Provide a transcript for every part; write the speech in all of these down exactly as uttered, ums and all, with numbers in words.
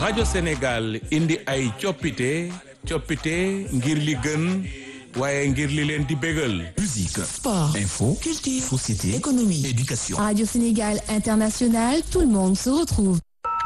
rajo Sénégal indi ay coppite coppite ngir li gën waaye ngir li leen di bégal. Musique, sport, info, culture, société, économie, éducation. Radio Sénégal International, tout le monde se retrouve.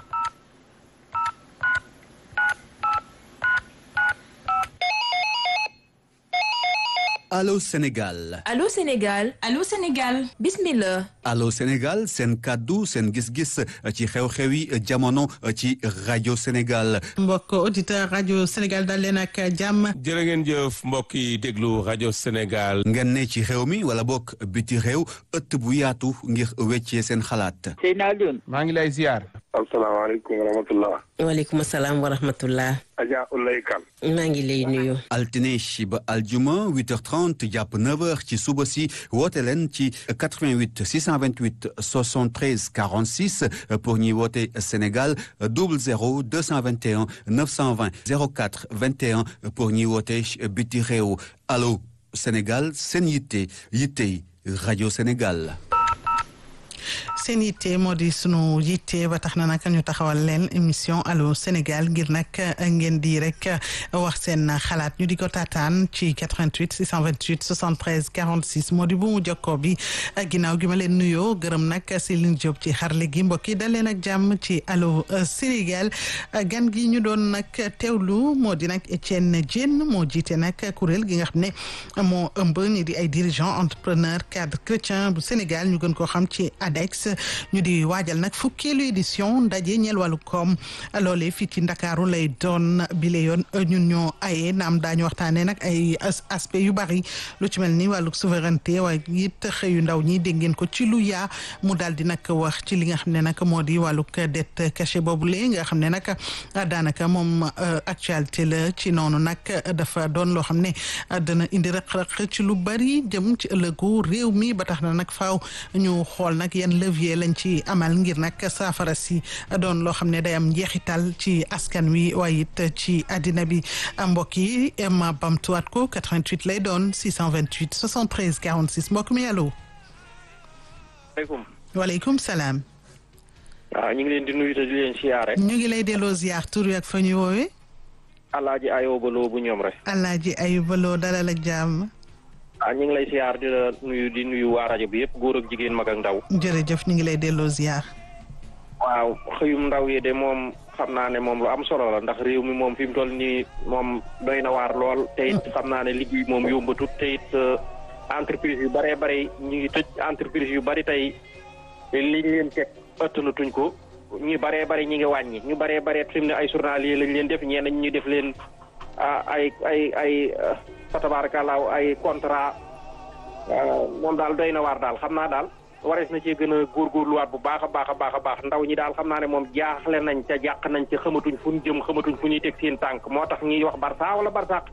Allô Sénégal. Allô Sénégal. Allô Sénégal. Bismillah. Allô Sénégal seen kaddu seen gis-gis ci xew-xewi jamono ci rajo Sénégal. mbokk auditeur rajo Sénégal dal leen ak jàmm. jërë ngeen jëf mbokk yi déglu rajo Sénégal. ngeen ne ci réew mi wala bokk biti réew ëtt bu yaatu ngir weccee seen xalaat. Seydina Alioune. maa ngi lay ziar. asalaamaaleykum wa rahmatulah. waaleykum salaam wa rahmatulah. Adja Oulaye Kane. maa ngi lay nuyu. altine ba aljuma huit heures trente jàpp neuf heures ci suba si woote leen ci quatre-vingt-huit six cent vingt-huit soixante-treize quarante-six pour ñuy woote Sénégal double zéro deux cent vingt et un neuf cent vingt zéro quatre vingt et un pour ñuy woote biti réew. Allô Sénégal seen yitte yittey rajo Sénégal. seen yitte moo di sunu yitte ba tax na nag ñu taxawal leen émission Allô Sénégal ngir nag ngeen di rek wax seen xalaat ñu di ko taataan ci quatre-vingt-huit six cent vingt-huit soixante-treize quarante-six moo di bu mu jokkoo bi ginnaaw gi ma leen nuyoo gërëm nag Céline Diop ci xarle gi mbokk yi dal leen ak jàmm ci Allô Sénégal gan gi ñu doon nag teewlu moo di nag Étienne Diène moo jiite nag kuréel gi nga xam ne moo ëmb ñi di ay dirigeants entrepreneurs cadre chrétien bu Sénégal ñu gën koo xam ci ADEX ñu di waajal nag fukkeelu édition ndaje ñeel wàllu koom loolee fii ci Ndakaaru lay doon bile yoon ñun ñoo aye naam daañu waxtaanee nag ay aspect yu bari lu ci mel ni wàllu souveraineté waaye it xëyu ndaw ñi dégg ngeen ko ci lu yaa mu daal di nag wax ci li nga xam ne nag moo di wàllu dette cachée boobule nga xam ne nag daanaka moom actualité la ci noonu nag dafa doon loo xam ne dana indi rëq-rëq ci lu bari jëm ci ëllëgu réew mi ba tax na nag faaw ñu xool nag yan levier lañ ci amal ngir nag saafara si doon loo xam ne day am njeexital ci askan wi waaye it ci àddina bi mbokk yi ma bamtuwaat ko quatre-vingt-huit lay doon six cent vingt-huit soixante-treize quarante-six mbokk mi allo. waaleykum. waaleykum salaam. waaw ñu ngi leen di nuyu te di leen siyaare. ñu ngi lay delloo ziar tur wi ak fa ñu woowee. Alaaji Ayuba Lo bu ñoom rek. Alaaji Ayuba Lo dalal ak jàmm. ah ñu ngi lay siyaar di la nuyu di nuyu waa rajo bi yëpp góor ak jigéen mag ak ndaw. jërëjëf ñu ngi lay delloo ziar. waaw xëyum ndaw yi de moom xam naa ne moom lu am solo la ndax réew mi moom fi mu toll nii moom doy na waar lool te it xam naa ne liggéey moom yombatut te it entreprise yu bëree bëri ñu ngi tëj entreprise yu bëri tey li ñu leen teg ëttanatuñ ko ñu bëree bëri ñu ngi wàññi ñu bëree bëri fi mu ne ay journalier lañ leen def ñenn ñu def leen ay ay ay fa tabaarakallaa ay contrat moom daal doy na waar daal xam naa daal warees na ci gën a góorgóorluwaat bu baax a baax a baax a baax ndaw ñi daal xam naa ne moom jaaxle nañ ca jàq nañ ca xamatuñ fu ñu jëm xamatuñ fu ñuy teg seen tànk moo tax ñuy wax barça wala barsaq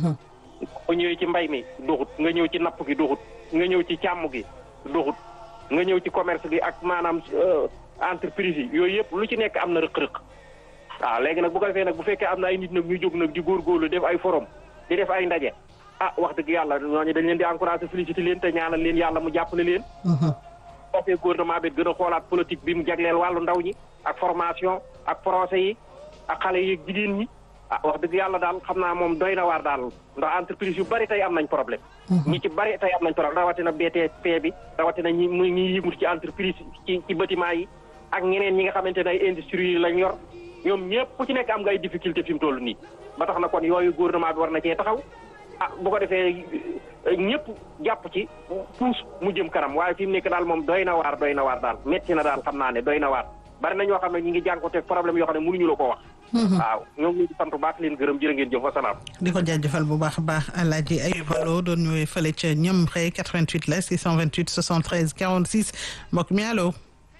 nga ñëw ci mbay mi doxut nga ñëw ci napp gi doxut nga ñëw ci càmm gi doxut nga ñëw ci commerce gi ak maanaam entreprise yi yooyu yëpp lu ci nekk am na rëq-rëq waaw léegi nag bu ko defee nag bu fekkee am na ay nit nag ñu jóg nag di góorgóorlu def ay forum di def ay ndaje ah wax dëgg yàlla ñooñu dañ leen di encouragé félicité leen te ñaanal leen yàlla mu jàppale leen boppee gouvernement bi gën a xoolaat politique bi mu jagleel wàllu ndaw ñi ak formation ak procès yi ak xale yi jigéen ñi ah wax dëgg yàlla daal xam naa moom doy na waar daal ndax entreprise yu bari tey am nañ problème ñi ci bari tey am nañ problème rawatina B T P bi rawatina ñi mu ñi yëngu ci entreprise ci ci bâtiment yi ak ñeneen ñi nga xamante ne ay industrie yi lañ yor ñoom ñëpp ku ci nekk am nga ay difficulté fi mu toll nii ba tax na kon yooyu gouvernement bi war na cee taxaw ah bu ko defee ñëpp jàpp ci puus mu jëm kanam waaye fi mu nekk daal moom doy na waar doy na waar daal métti na daal xam naa ne doy na waar bari na ñoo xam ne ñi ngi jànkuwanteeg problème yoo xam ne mënuñu la ko wax. waaw ñoom ñu ngi sant bu baax leen gërëm jërë ngeen jëf wasalaam. di ko jaajëfal bu baax a baax Alaaji Ayuba Lo doon ñëwee fële ca ñoom xëy quatre-vingt-huit la six cent vingt-huit soixante-treize quarante-six mbokk mi allo.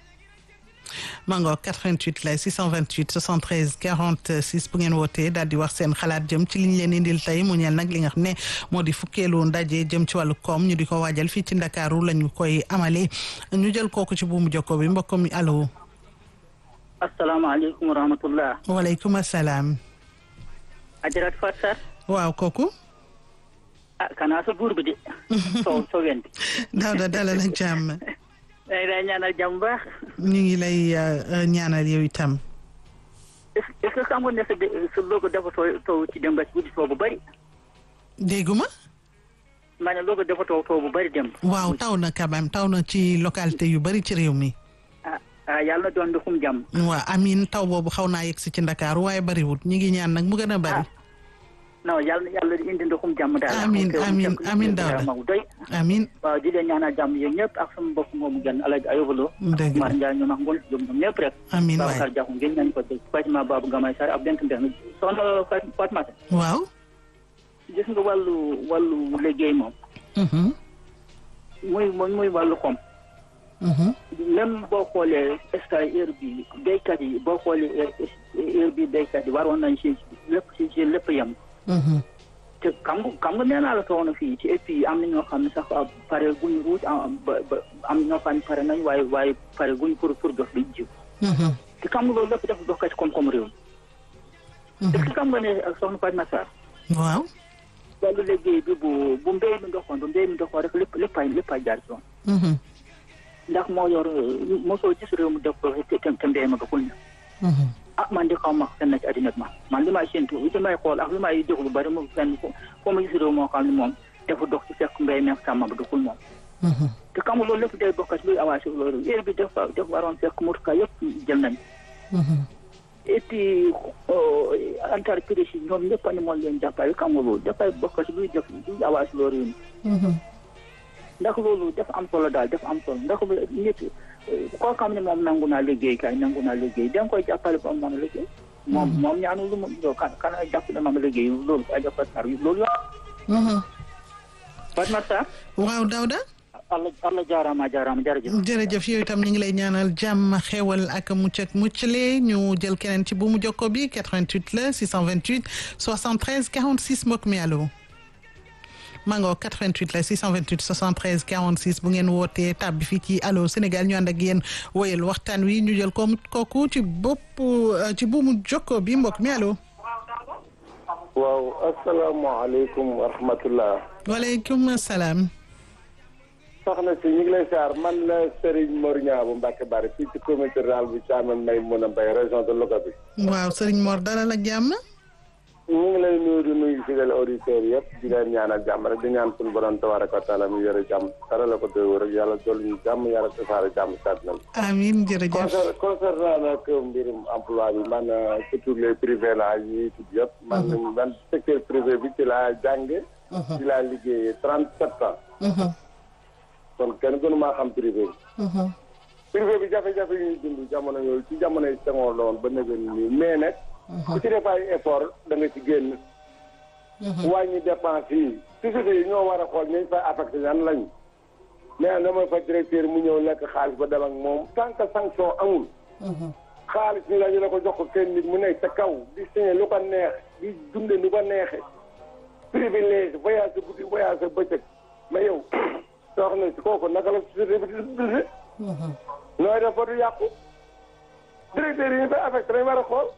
mango quatre-vingt-huit la six cent vingt-huit soixante-treize quarante-six bu ngeen wootee daal di wax seen xalaat jëm ci liñ leen indil tey mu ñeel nag li nga xam ne moo di fukkeelu ndaje jëm ci wàllu koom ñu di ko waajal fii ci Ndakaaru lañu koy amalee ñu jël kooku ci buumu jokko bi mbokk mi allo. asalaamaaleykum wa rahmatullah. waaleykum asalaam. Ajarat Fatou. waaw kooku. ah kanaa sa buur bi de. soo soo wenti. Daouda dalal ak jàmm. day day ñaanal jàmm baax. ñu ngi lay ñaanal yow itam. est ce que xam nga ne sa sa logo dafa taw taw ci dem ba ci guddi taw bu bëri. dégguma. maa ne logo dafa taw taw bu bëri dem. waaw taw na quand même taw na ci localité yu bëri ci réew mi. ah ah yàlla na doon ndoxum jàmm. waaw amiin taw boobu xaw naa yegg si ci Ndakaaru waaye bëriwul ñi ngi ñaan nag mu gën a bëri. non yàlla yàlla indi ndoxum jàmm daal. amiin amiin amiin Daouda amiin. waaw di leen ñaanal jàmm yéen ñëpp ak sama mbokk moomu gën Alaaji Ayuba Lo. dëgg Mar Ndiaye ñoom ak Ngol Diop ñoom ñëpp rek. amiin waay Babacar Diakhoum ngeen ñaan ko dégg Fatima Babou Gamay Sarr ak Bent Mbeng soxna Fatima. waaw. gis nga wàllu wàllu liggéey moom. muy muy wàllu koom. même boo xoolee est-ce que heure bi béykat yi boo xoolee heure bi béykat yi waroon nañ si lépp si si lépp yem. te xam nga xam nga nee naa la toog na fii ci et puis am na ñoo xam ne sax pare guñ ruuj ba ba am ñoo xam ne pare nañ waaye waaye pare guñ pour pour jox liñ jiw. te xam nga loolu lépp dafa dox ci koom-koom réew mi. est-ce que xam nga ne soxna Fatima Sarr. waaw. wàllu liggéey bi bu bu mbéy mi ndoxoon bu mbéy mi ndoxoon rek lépp léppay léppay jaar ci woon. ndax moo yor mosoo gis réew mu def ko te te mbéy ma doxul na. ah man de xaw ma fenn ci àddina bi man li may séntu li may xool ak li may déglu bari mu fenn foo ma gis réew moo xam ne moom dafa dox ci fekk mbéy mi ak sàmm ba doxul moom. te xam nga loolu lépp day bokk ci luy avancé loolu heure bi dafa dafa waroon fekk motukaay yëpp jël nañ. et puis entreprise yi ñoom ñëpp a ne moom leen jàppale xam nga loolu dafay bokk ci luy def luy avancé loolu yi. ndax loolu dafa am solo daal dafa am solo ndax nit koo xam ne moom nangu naa liggéey kay nangu naa liggéey da nga koy jàppale ba mu mën a liggéey. moom moom ñaanu lu mu kan kan ay jàppale ma ma liggéey loolu ay jàppale loolu la. Fatima Sarr. waaw Daouda. Allah Allah jaaraama jaaraama jërëjëf. jërëjëf yow itam ñu ngi lay ñaanal jàmm xewal ak mucc ak muccale ñu jël keneen ci buumu jokko bi quatre-vingt-huit la six cent vingt-huit soixante-treize quarante-six mbokk mi allo. mango quatre-vingt-huit la six cent vingt-huit soixante-treize quarante-six bu ngeen wootee tab bi fii ci allo Sénégal ñu ànd ak yéen woyal waxtaan wi ñu jël ko kooku ci bopp ci buumu jokko bi mbokk mi allo. waaw asalaamaaleykum wa rahmatullah. waaleykum salaam. soxna si ñu ngi lay saar man la Serigne Mor Niang bu Mbacke Bari fii ci communauté rurale bu Thiamène Maymouna Mbaye région de Louga bi. waaw Serigne Mor dalal ak jàmm. ñu ngi lay nuyu di nuyu fidèles auditeurs yëpp di leen ñaanal jàmm rek di ñaan suñu borom tabaraka wa taala mu yore jàmm dara la ko déwéw rek yàlla dolli ñu jàmm yàlla tasaare jàmm si àddina bi. amiin jërëjëf. concernant nag mbirum emploi bi man surtout les privés la ñuy tudd yëpp. man man secteur privé bi ci laa jànge ci laa liggéeyee trente-sept ans. kon kenn gënu maa xam privé bi. privé bi jafe-jafe yi ñuy dund jamono yooyu ci jamono yi Senghor la woon ba nëgën nii mais nag. ku ci def ay effort da nga ci génn. wàññi dépense yi société yi ñoo war a xool nañ fay affecté yan lañ. mais dama fa directeur mu ñëw lekk xaalis ba dem ak moom tant que sanction amul. xaalis ni la ñu la ko jox ko kenn nit mu nekk sa kaw di signé lu ko neex di dunde lu ko neexe privilège voyage guddi voyage bëccëg mais yow soxna si kooku naka la société bi di dundee. nooy def ba du yàqu. directeur yi ñu fay affecté dañ war a xool.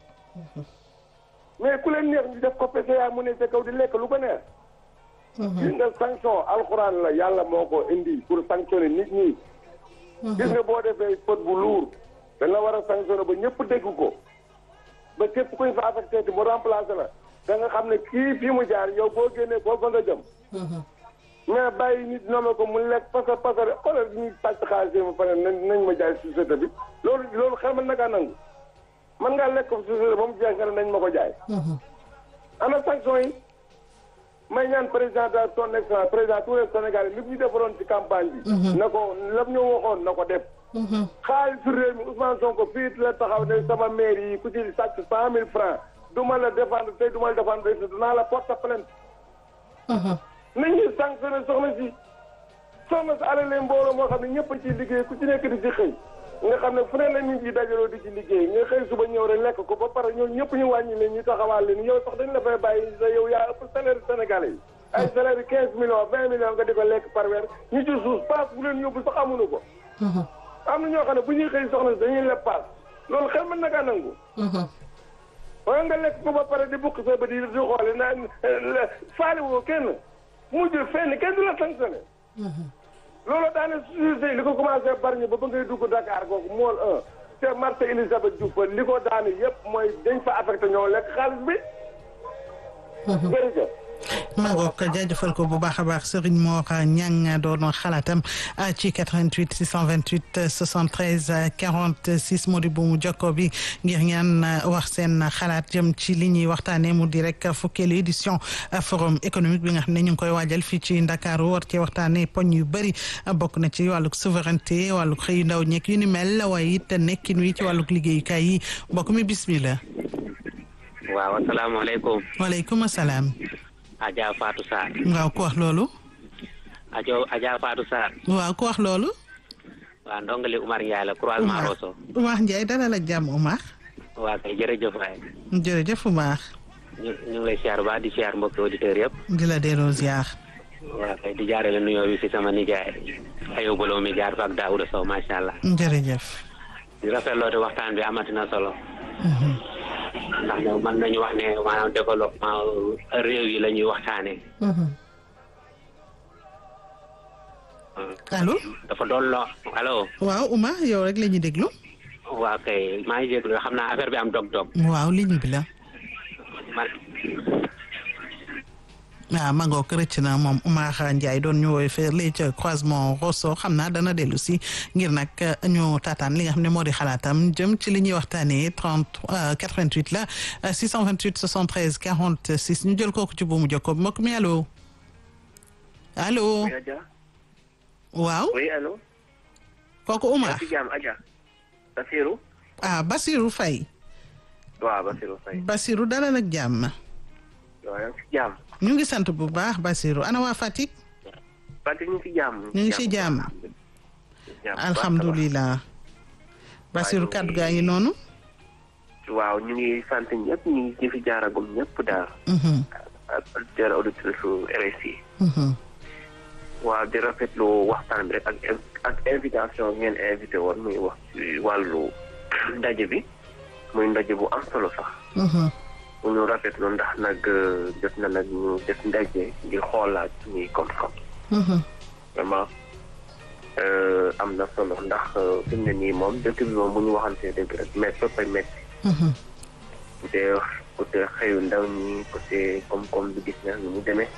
mais ku leen neex ñu def ko P C A mu ne sa kaw di lekk lu ko neex. gis nga sanction alxuraan la yàlla moo ko indi pour sanctionner nit ñi. gis nga boo defee faute bu luur dañ la war a sanctionner ba ñëpp dégg ko ba képp kuñ fa affecté ti mu remplacé la da nga xam ne kii fii mu jaar yow boo génnee foofu nga jëm. mais bàyyi nit noome ko mu lekk parce que parce que xoolal ñuy pàcc xaalis yi ma pare nañ ma jaay société bi loolu loolu xel man nakaa nangu. man ngaa lekk société ba mu jeex nga ne nañ ma ko jaay. ana sanction yi may ñaan président de son excellence président tous les Sénégalais li ñu defaroon ci campagne bi. na ko lam ñu waxoon na ko def. xaalis su réew mi Ousmane Sonko fii la taxaw ne sama maire yi ku ci sàcc cent mille francs du ma la défendre tey du ma la défendre tey dinaa la porte plainte. nañ ñuy sanctionné soxna si soxna si alalee mbooloo moo xam ne ñëpp a ciy liggéey ku ci nekk di ci xëy. nga xam ne fu ne la nit ñi dajaloo di ci liggéey nga xëy suba ñëw rek lekk ko ba pare ñoom ñëpp ñu wàññi leen ñu taxawaal leen yow sax dañ la fay bàyyi sa yow yaa ëpp salaire sénégalais yi ay salaire yi quinze millions vingt millions nga di ko lekk par weer ñu ci suuf paas bu leen yóbbu sax amuñu ko. am na ñoo xam ne bu ñuy xëy soxna si dañuy leb paas loolu xel mën na kaa nangu. waaye nga lekk ko ba pare di bukk sa ba di di xoole naan faale woo kenn mujj fenn kenn du la sanctionné. loolu daane société li ko commencé bari ñu ba ba ngay dugg Dakar googu mool un ca marché Elisabeth Diouf li ko daani yëpp mooy dañ fa affecté ñoo lekk xaalis bi. jërëjëf. maa ngi ko jaajëfal ko bu baax a baax Serigne Mor Niang doon xalaatam ci quatre-vingt-huit six cent vingt-huit soixante-treize quarante-six moo di bu mu jokko bi ngir ngeen wax seen xalaat jëm ci li ñuy waxtaanee mu di rek fukkeelu édition forum économique bi nga xam ne ñu ngi koy waajal fii ci Ndakaaru war cee waxtaanee poñ yu bëri bokk na ci wàllug souveraineté wàllug xëyu ndaw ñeek yu ni mel waaye it nekkin wi ci wàllug liggéeyukaay yi mbokk mi bismillah. waaw asalaamaaleykum. waaleykum salaam. Adja Fatou Sarr. waaw ku wax loolu. Adja Adja Fatou Sarr. waaw ku wax loolu. waaw ndongali Umar Ndiaye la croisement Rosso. Umar Ndiaye dalal ak jàmm Umar. waaw kay jërëjëf waay. jërëjëf Umar. ñu ñu ngi lay siyaar ba di siyaar mbokki auditeurs yëpp. di la delloo ziar. waaw kay di jaarale nuyoo bi si sama nijaay Ayow Bolo mi jaar fa ak Daouda Sow macha allah. jërëjëf. di rafetloo te waxtaan bi amati na solo. ndax ñoom mën nañu wax ne maanaam développement réew yi la ñuy waxtaanee. allo. dafa doon loo allo. waaw Ouma yow rek la ñuy déglu. waaw kay maa ngi déglu xam naa affaire bi am dog-dog. waaw ligne bi la. man. waaw maa ngi ko rëcc na moom Oumar Ndiaye doon ñu woowee fële ca croisement Rosso xam naa dana dellu si ngir nag ñu taataan li nga xam ne moo di xalaatam jëm ci li ñuy waxtaanee trente quatre-vingt-huit la six cent vingt-huit soixante-treize quarante-six ñu jël kooku ci buumu jokko bi mbokk mi allo allo. waaw. oui allo. kooku Oumar. Basirou. ah Basirou Faye. waaw Basirou Faye. Basirou dalal ak jàmm. waaw yaa ngi si jàmm. ñu ngi sant bu baax Basirou ana waa Fatick. Fatick ñu ngi si jàmm. ñu ngi si jàmm. alhamdulilah. Basirou kaddu gaa ngi noonu. waaw ñu ngi sant ñëpp ñu ngi ñu fi jaaragum ñëpp daal. ak auditeurs auditrices su R S I. waaw di rafetlu waxtaan bi rek ak ak invitation ngeen invité woon muy wax ci wàllu ndaje bi muy ndaje bu am solo sax. bu ñu rafetlu ndax nag jot na nag ñu def ndaje ngir xoolaat suñuy koom-koom. vraiment am na solo ndax fi mu ne nii moom dëkk bi moom bu ñu waxantee dëgg rek mais soppay métti. côté côté xëyu ndaw ñi côté koom-koom bi gis na nu mu demee.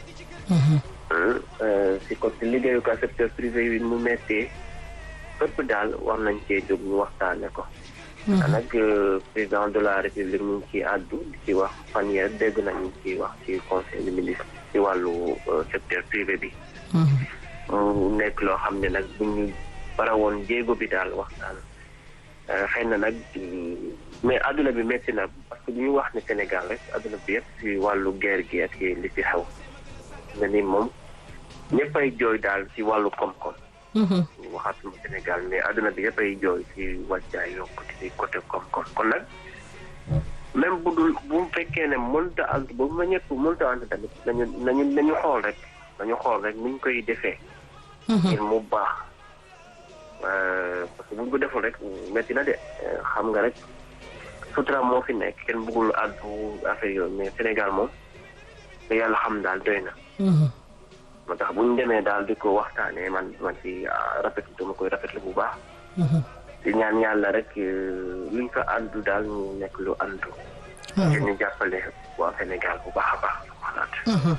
si côté liggéeyukaay secteur privé yi mu méttee fépp daal war nañ cee jóg ñu waxtaane ko. nag président de la république ñu ngi ciy àddu di ci wax fan yee dégg nañu ci wax ci conseil des ministres ci wàllu secteur privé bi. mu nekk loo xam ne nag bu ñu bara woon jéego bi daal waxtaan xëy na nag mais adduna bi métti na parce que bu ñu wax ne Sénégal rek adduna bi yëpp ci wàllu guerre gi ak li ci xew nga ni moom ñëpp ay jooy daal ci wàllu koom-koom. waxaatuma Sénégal mais adduna bi yëpp ay jooy ci wàccaay yokkute ci côté koom-koom kon nag même bu dul bu mu fekkee ne mënta ànd ba ma ñëpp mënta ànd tamit nañu nañu nañu xool rek nañu xool rek ni ñu koy defee. ngir mu baax parce que buñ ko deful rek métti na de xam nga rek sutura moo fi nekk kenn bëggul àddu affaire yooyu mais Sénégal moom te yàlla xam daal doy na. moo tax bu ñu demee daal di ko waxtaanee man man ci rafetlu dama koy rafetlu bu baax. di ñaan yàlla rek luñ fa àndu daal ñu nekk lu àndu. te ñu jàppale waa Sénégal bu baax a baax xalaat.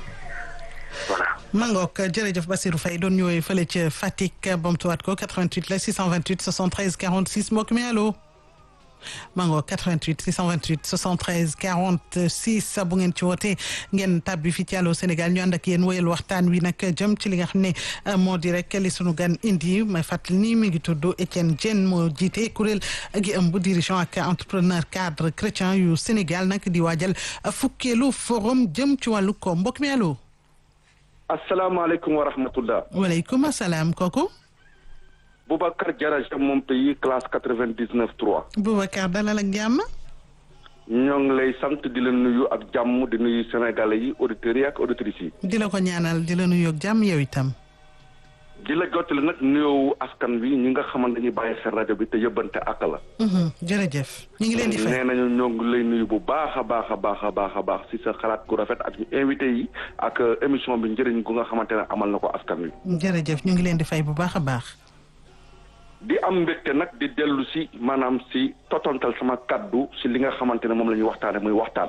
voilà. Mangook jërëjëf Bassirou Faye doon ñëwee fële ca Fatick bamtuwaat ko quatre-vingt-huit la six cent vingt-huit soixante-treize quarante-six mbokk mi allo. Mangook quatre-vingt-huit six cent vingt-huit soixante-treize quarante-six bu ngeen ci wootee ngeen tàbbi fi ci Allô Sénégal ñu ànd ak yéen wéyal waxtaan wi nag jëm ci li nga xam ne moo di rek li sunu gan indi may fàttali ni mi ngi tudd Étienne Diène moo jiite kuréel gi ëmb dirigeant ak entrepreneur cadre chrétien yu Sénégal nag di waajal fukkeelu forum jëm ci wàllu ko mbokk mi allo. asalaamaaleykum wa rahmatullah. waaleykum salaam kooku. Boubacar Diarra moom pays classe quatre-vingt-dix-neuf trois. Boubacar dalal ak jàmm. ñoo ngi lay sant di la nuyu ak jàmm di nuyu sénégalais yi auditeurs yi ak auditrices yi. di la ko ñaanal di la nuyu ak jàmm yow itam. di la jottali nag nuyoo askan wi ñi nga xamante dañuy bàyyi seen rajo bi te yëbbante ak la. jërëjëf ñu ngi leen di fay nee nañu ñoo ngi lay nuyu bu baax a baax a baax a baax a baax si sa xalaat gu rafet ak ñu invité yi ak émission bi njëriñ gu nga xamante ne amal na ko askan wi. jërëjëf ñu ngi leen di fay bu baax a baax. di am mbégte nag di dellu si maanaam si totontal sama kaddu si li nga xamante ne moom la ñuy waxtaane muy waxtaan.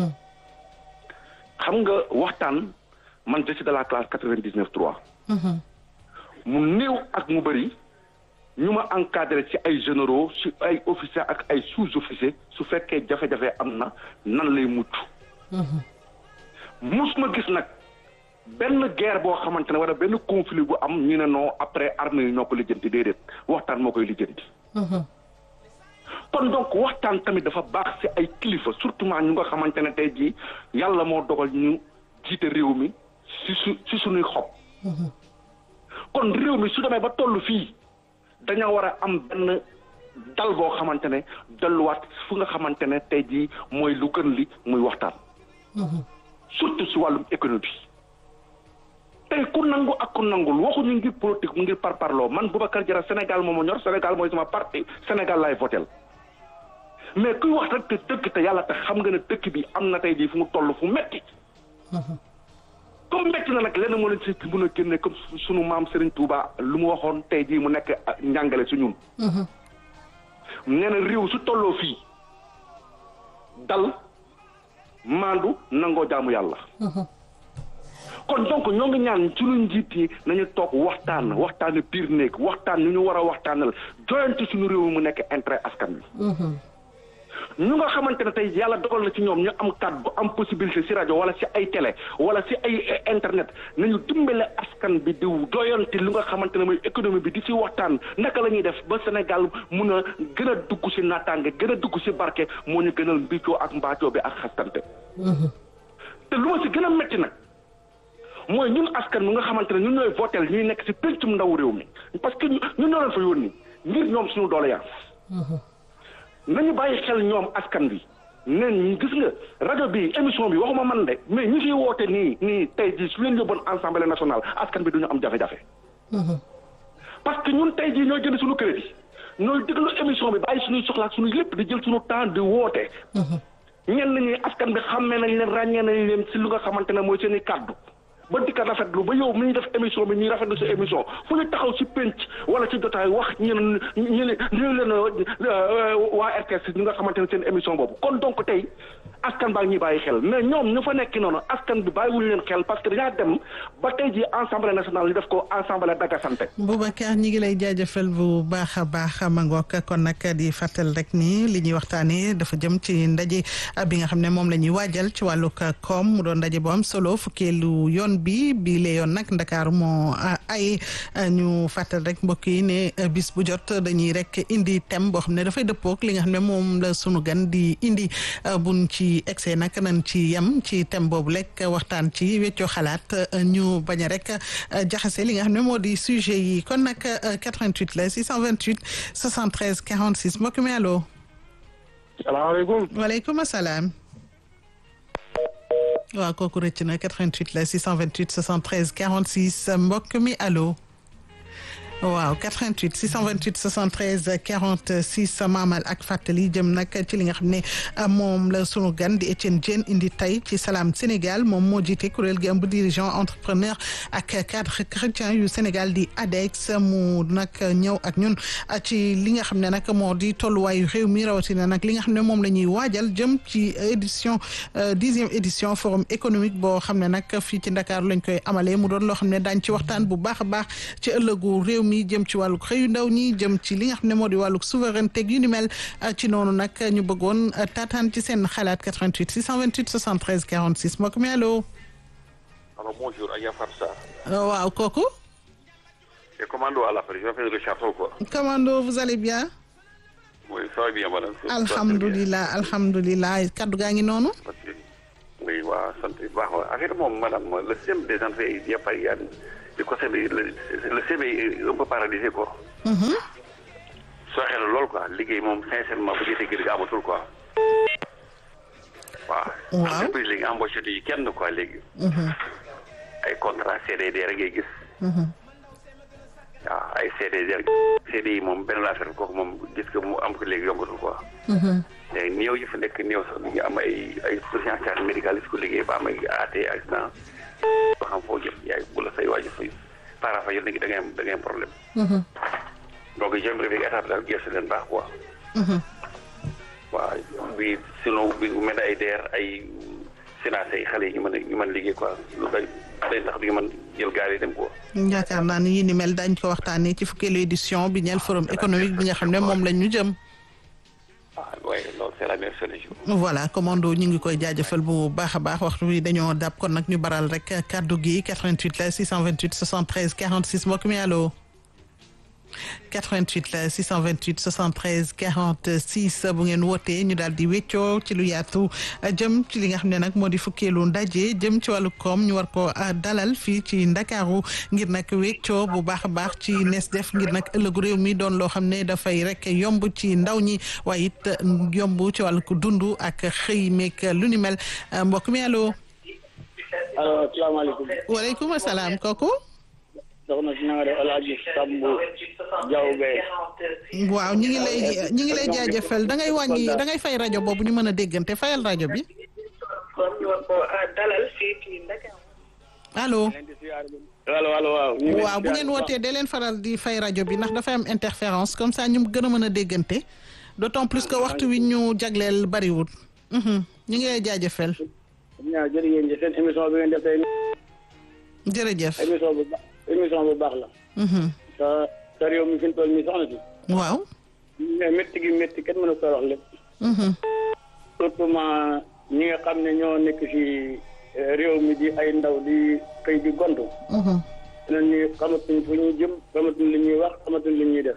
xam nga waxtaan man je suis de la classe quatre-vingt-dix-neuf trois. mu néew ak mu bëri ñu ma encadré ci ay généraux ci ay officiers ak ay sous-officiers su fekkee jafe-jafe am na nan lay mucc. mus ma gis nag benn guerre boo xamante ne wala benn conflit bu am ñu ne non après armée yi ñoo ko lijjanti déedéet waxtaan moo koy lijjanti. kon donc waxtaan tamit dafa baax ci ay kilifa surtout ñu nga xamante ne tey jii yàlla moo dogal ñu jiite réew mi ci su ci suñuy xob. kon réew mi su demee ba toll fii dañoo war a am benn dal boo xamante ne delluwaat fu nga xamante ne tey jii mooy lu gën li muy waxtaan. surtout ci wàllum économie. tey ku nangu ak ku nangul waxuñu ngir politique mu ngir parparloo man Boubacar Diarra Sénégal moom a ñor Sénégal mooy sama parti Sénégal laay votel mais kuy wax rek te dëkk te yàlla tax xam nga ne dëkk bi am na tey jii fu mu toll fu metti comme metti na nag lenn moo leen si mën a génne comme sunu maam Serigne Touba lu mu waxoon tey jii mu nekk njàngale su ñun. nee na réew su tolloo fii dal maandu nangoo jaamu yàlla. kon donc ñoo ngi ñaan suñu njiit yi nañu toog waxtaan waxtaan biir néeg waxtaan ñu ñu war a waxtaanal joyante suñu réew mi mu nekk intérêt askan wi. ñu nga xamante ne tey yàlla dogal na ci ñoom ñu am kàddu am possibilité ci rajo wala ci ay télé wala ci ay internet nañu dimbale askan bi di doyante lu nga xamante ne mooy économie bi di ci waxtaan naka la ñuy def ba Sénégal mun a gën a dugg ci naataange gën a dugg ci barke moo ñu gënal mbiccoo ak mbaacoo bi ak xastante. te lu ma ci gën a métti nag mooy ñun askan mi nga xamante ne ñun ñooy votel ñuy nekk ci pencum ndaw réew mi parce que ñun ñoo leen fa yónni ngir ñoom suñu doole yaa nañu bàyyi xel ñoom askan bi nen gis nga rajo bi émission bi waxuma man de mais ñi fiy woote nii nii tey jii su leen yóbboon assemblée nationale askan bi duñu am jafe-jafe. parce que ñun tey jii ñooy jënd suñu crédit ñooy déglu émission bi bàyyi suñuy soxla ak suñuy lépp di jël suñu temps di woote. ñenn ñi askan bi xàmmee nañ leen ràññee nañ leen si lu nga xamante ne mooy seen i kàddu. ba dikka rafetlu ba yow mi ñu def émission bi ñuy rafetlu sa émission fu ñu taxaw ci penc wala ci jotaay wax ñu ne ñu ne ñu leen waa R T S ñi nga xamante ne seen émission boobu kon donc tey askan baa ngi ñuy bàyyi xel mais ñoom ñu fa nekk noonu askan bi bàyyiwuñu leen xel parce que dañaa dem ba tey ji assemblée nationale ñu def ko assemblée dagasante. Boubacar ñi ngi lay jaajëfal bu baax a baax ma ngoog kon nag di fàttal rek ni li ñuy waxtaanee dafa jëm ci ndaje bi nga xam ne moom la ñuy waajal ci wàllug koom mu doon ndaje bu am solo fukkeelu yoon bi bi lee yoon nag Ndakaaru moo ay ñu fàttal rek mbokk yi ne bis bu jot dañuy rek indi thème boo xam ne dafay dëppook li nga xam ne moom la sunu gan di indi buñ ci excès nag nañ ci yem ci thème boobu lekk waxtaan ci weccoo xalaat ñu bañ a rek jaxase li nga xam ne moo di sujet yi kon nag quatre-vingt-huit la six cent vingt-huit soixante-treize quarante-six mbokk mi allo. salaamaaleykum. waaleykum salaam. waaw kooku rëcc na quatre-vingt-huit la six cent vingt-huit soixante-treize quarante-six mbokk mi allo. waaw quatre-vingt-huit six cent vingt-huit soixante-treize quarante-six maamal ak fàttali jëm nag ci li nga xam ne moom la sunu gan di Etienne Diène indi tey ci Salam Sénégal moom moo jiite kuréel gi ëmb dirigeant entrepreneur ak cadre chrétien yu Sénégal di ADEX mu nag ñëw ak ñun ci li nga xam ne nag moo di tolluwaayu réew mi rawatina nag li nga xam ne moom la ñuy waajal jëm ci édition dixième édition forum économique boo xam ne nag fii ci Ndakaaru lañ koy amalee mu doon loo xam ne daañ ci waxtaan bu baax a baax ci ëllëgu réew mi jëm ci wàllug xëyu ndaw ñi jëm ci li nga xam ne moo di wàllug souveraineté yu ni mel ci noonu nag ñu bëggoon taataan ci seen xalaat quatre-vingt-huit six cent vingt-huit soixante-treize quarante-six mbokk mi allo. Alors bonjour Aya Farsa. waaw kooku. Et commando à l'Afrique, je fais le château quoi. Commando, vous allez bien? Oui, ça va bien madame. Alhamdulillah, alhamdulillah. Kaddu gaa ngi noonu. Oui, waaw sant bu baax wa affaire moom madame le système des entrées il y a pas il y a le côté le le C M est un peu paralysé quoi. soo xel lool quoi liggéey moom sincèrement bu jotee gër ga amatul quoi. waaw. waaw entreprise léegi embauché yi kenn quoi léegi. ay contrat C D D rek ngay gis. waaw ay C D D rek C D yi moom benn affaire kooku moom gis que mu am ko léegi yombatul quoi. léegi néew yi fa nekk néew sax ñu am ay ay urgence médicale ko liggéey ba am ay A T accident ba xam foo jëm yaay bu la say waaju fay para fa yël léegi da ngay am da ngay am problème. donc j'aimerais que état bi daal gëstu leen baax quoi. waaw bi sinon bi médaille d'or ay financé yi xale yi ñu mën a ñu mën liggéey quoi lu day day tax di mën jël gaal yi dem quoi. yaakaar naa ni yi ni mel dañ ko waxtaanee ci fukkeelu édition bi ñeel forum économique bi nga xam ne moom lañ ñu jëm. ah oui loolu c'est la meilleure solution. voilà commando ñu ngi koy jaajëfal bu baax a baax waxtu wi dañoo dab kon nag ñu baral rek kaddu gi quatre-vingt-huit la six cent vingt-huit soixante-treize quarante-six mbokk mi allo. quatre-vingt-huit la six cent vingt-huit soixante-treize quarante-six bu ngeen wootee ñu daal di weccoo ci lu yaatu jëm ci li nga xam ne nag moo di fukkeelu ndaje jëm ci wàllu koom ñu war ko dalal fii ci Ndakaaru ngir nag weccoo bu baax a baax ci nees def ngir nag ëllëgu réew mi doon loo xam ne dafay rek yomb ci ndaw ñi waaye it yomb ci wàllu dund ak xëy meek lu ni mel mbokk mi allo. allo asalaamaaleykum. waaleykum salaam kooku. soxna si na nga def El Hadj Sambu Diaw Gueye. waaw ñi ngi lay ñi ngi lay jaajëfal da ngay wàññi da ngay fay rajo boobu ñu mën a déggante fayal rajo bi. allo. allo allo waaw. waaw bu ngeen wootee da leen faral di fay rajo bi ndax dafa am interférence comme ça ñu gën a mën a déggante d'autant plus que waxtu wi ñu jagleel bariwul. ñu ngi lay jaajëfal. ñaa jërëjëf seen émission bi ngeen def tey. jërëjëf. émission bu baax émission bu baax la. sa sa réew mi fi mu toll nii soxna si. waaw. mais métti gi métti kenn mënu ko wax lépp. surtout ñi nga xam ne ñoo nekk ci réew mi di ay ndaw di xëy di gontu. dinañ ni xamatuñ fu ñuy jëm xamatuñ li ñuy wax xamatuñ li ñuy def.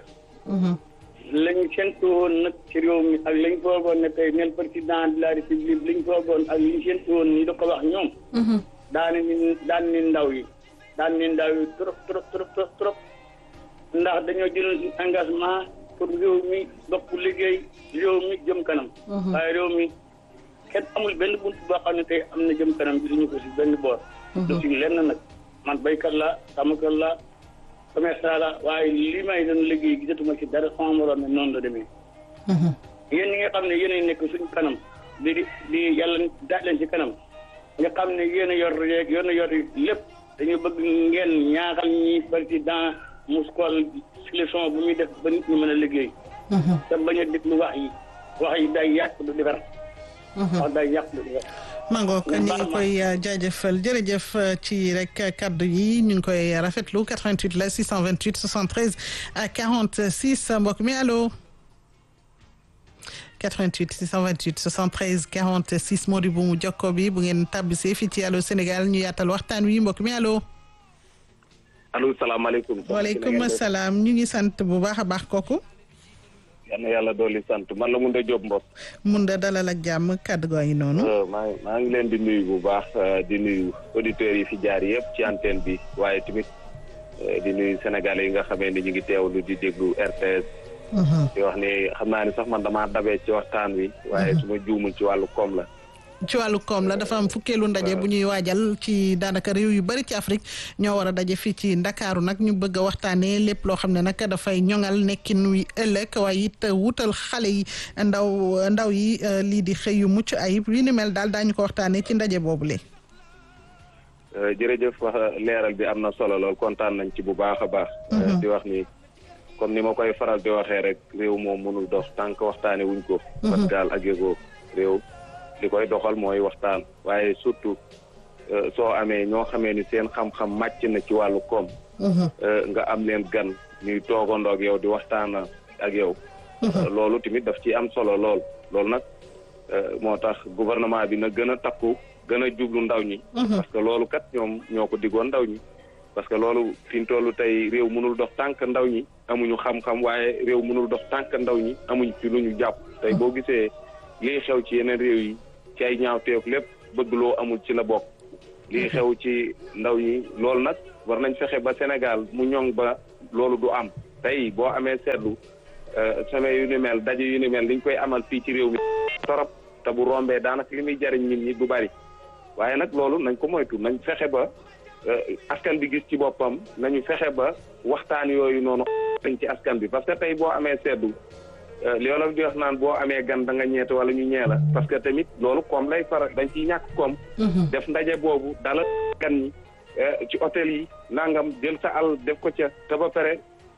lañ séntu woon nag ci réew mi ak lañ foogoon ne tey neen président de la république liñ foogoon ak liñ séntu woon ni da ko wax ñoom. daan ni daan ni ndaw yi. daan ni ndaw yi trop trop trop trop trop ndax dañoo jëloon engagement pour réew mi bokk liggéey réew mi jëm kanam. waaye réew mi kenn amul benn bunt boo xam ne tey am na jëm kanam gisuñu ko si benn boor. du si lenn nag man baykat la sàmmkat la commerçant la waaye li may doon liggéey gisatuma si dara sama morom ne noonu la demee. yéen ñi nga xam ne yéen a nekk suñu kanam di di di yàlla daaj leen si kanam nga xam ne yéen a yor yeeg yéen a yor lépp. dañu bëgg ngeen ñaaxal ñi président mu xool solution bu muy def ba nit ñi mën a liggéey. te bañ a déglu wax yi wax yi day yàq du defar. wax day yàq du defar. mango ko ñu ngi koy jaajëfal jërëjëf ci rek kaddu yi ñu ngi koy rafetlu quatre-vingt-huit la six cent vingt-huit soixante-treize quarante-six mbokk mi allo. quatre-vingt-huit six cent vingt-huit soixante-treize quarante-six moo di bu mu jokko bi bu ngeen tabbisee fii ci Allô Sénégal ñu yaatal waxtaan wi mbokk mi allo. allo salaamaaleykum. waaleykum salaam ñu ngi sant bu baax a baax kooku. yal na yàlla dolli sant man la Moundé Diop Mbos. Moundé dalal ak jàmm kàddu gaa ngi noonu. maa maa ngi leen di nuyu bu baax di nuyu auditeurs yi fi jaar yëpp ci antenne bi waaye tamit di nuyu sénégalais yi nga xamee ni ñu ngi teewlu di déglu R T S. di wax ni xam naa ni sax man damaa dabee ci waxtaan wi. waaye su ma juumul ci wàllu koom la. ci wàllu koom la dafa am fukkeelu ndaje bu ñuy waajal ci daanaka réew yu bari ci Afrique ñoo war a daje fii ci Ndakaaru nag ñu bëgg a waxtaanee lépp loo xam ne nag dafay ñoŋal nekkin wi ëllëg waaye it wutal xale yi ndaw ndaw yi lii di xëy yu mucc ayib yu ni mel daal daañu ko waxtaanee ci ndaje boobule. jërëjëf wax leeral bi am na solo lool kontaan nañ ci bu baax a baax. di wax ni. comme ni ma koy faral di waxee rek réew moom mënul dox tant que waxtaane wuñ ko. parce que ak yëgoo réew li koy doxal mooy waxtaan waaye surtout soo amee ñoo xamee ni seen xam-xam màcc na ci wàllu koom. nga am leen gan ñuy toogandoo ak yow di waxtaan ak yow. loolu tamit daf ci am solo lool loolu nag moo tax gouvernement bi na gën a takku gën a jublu ndaw ñi. parce que loolu kat ñoom ñoo ko diggoon ndaw ñi. parce que loolu fi ñu toll tey réew mënul dox tànk ndaw ñi amuñu xam-xam waaye réew mënul dox tànk ndaw ñi amuñ ci lu ñu jàpp tey boo gisee lii xew ci yeneen réew yi ci ay ñaawteef lépp bëgg loo amul ci la bokk lii xew ci ndaw ñi loolu nag war nañ fexe ba Sénégal mu ñoŋ ba loolu du am tey boo amee seetlu semaine yu ni mel daje yu ni mel liñ koy amal fii ci réew mi torop te bu rombee daanaka li muy jariñ nit ñi du bari waaye nag loolu nañ ko moytu nañ fexe ba askan bi gis ci boppam nañu fexe ba waxtaan yooyu noonu dañ ci askan bi parce que tey boo amee seddu li Wolof di wax naan boo amee gan da nga ñeete wala ñu ñee la parce que tamit loolu koom lay faral dañ ciy ñàkk koom def ndaje boobu dalal gan ñi ci hôtel yi nangam jël sa al def ko ca te ba pare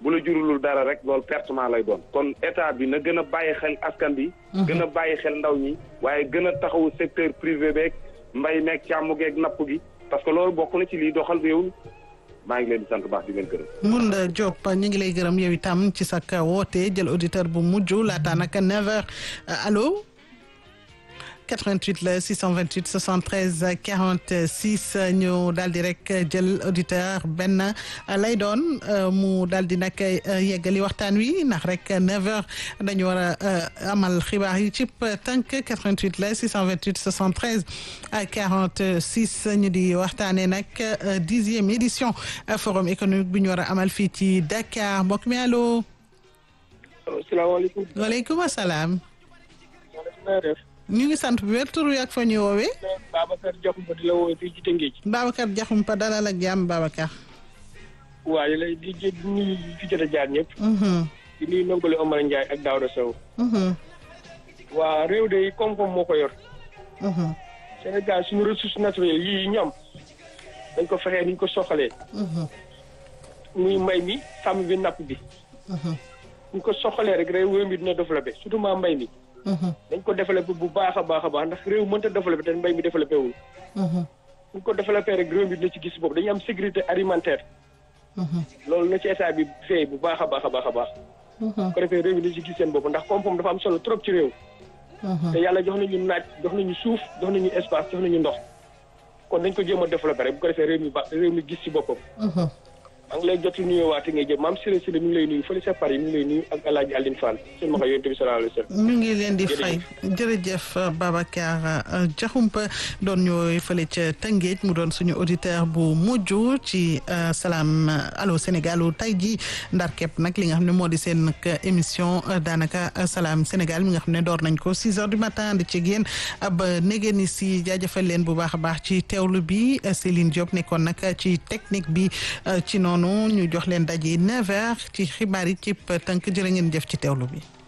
bu la jurulul dara rek loolu pertement lay doon kon état bi na gën a bàyyi xel askan bi gën a bàyyi xel ndaw ñi waaye gën a taxawu secteur privé beeg mbay meeg càmm geeg napp gi parce que loolu bokk na ci liy doxal réew maa ngi leen di sant baax di leen gërëm. Ngounda Diop ñu ngi lay gërëm yow itam ci sa woote jël auditeur bu mujj laata nag neuf heures allo quatre-vingt-huit la six cent vingt-huit soixante-treize quarante-six ñu daal di rek jël auditeur benn lay doon mu daal di nag yeggali waxtaan wi ndax rek neuf heures dañu war a amal xibaar yi ci tënk quatre-vingt-huit la six cent vingt-huit soixante-treize quarante-six ñu di waxtaanee nag dixième édition forum économique bi ñu war a amal fii ci Dakar mbokk mi allo. asalaamaaleykum. waaleykum salaam. ñu ngi sant bu wér tur wi ak fa ñu woowee. Babacar Diakhoumpa di la woowee fii ci Tëngéej. Babacar Diakhoumpa dalal ak jàmm Babacar. waaw di lay di di nuyu fi jot a jaar ñëpp. di nuyu Ndongole Omar Ndiaye ak Daouda Sow. waa réew de koom-koom moo ko yor. Sénégal suñu ressources naturelles yii ñu am dañ ko fexee ni ñu ko soxalee. muy mbay mi sàmm bi napp bi. ñu ko soxalee rek réew mi dina développé surtout maa mbay mi. dañ ko développé bu baax a baax a baax ndax réew mënta développé te mbay mi développé wul. ñu ko développé rek réew mi dina ci gis bopp dañu am sécurité alimentaire. loolu na ci état bi fay bu baax a baax a baax a baax. ko defee réew mi dina ci gis seen bopp ndax koom-koom dafa am solo trop ci réew. te yàlla jox nañu naaj jox nañu suuf jox nañu espace jox nañu ndox kon dañ ko jéem a développé rek bu ko defee réew mi baax réew mi gis ci boppam. maa ngi lay jot lu nuyoo waate ngay jëm maam Siré Siré mi ngi lay nuyu fële sa Paris mi ngi lay nuyu ak El Hadj Aline Fall seen ma ko yonent bi sallallahu alayhi wa sallam. ñu ngi leen di fay jërëjëf Babacar Diakhoumpa doon ñooy fële ca Tëngéej mu doon suñu auditeur bu mujj ci Salam Allo Sénégal tey jii ndar képp nag li nga xam ne moo di seen émission daanaka Salam Sénégal mi nga xam ne door nañ ko six heures du matin di ci génn ba négéni si jaajëfal leen bu baax a baax ci teewlu bi Céline Diop nekkoon nag ci technique bi ci noonu ñu jox leen daje neuf heures ci xibaar yi ci tënk jërë ngeen jëf ci teewlu bi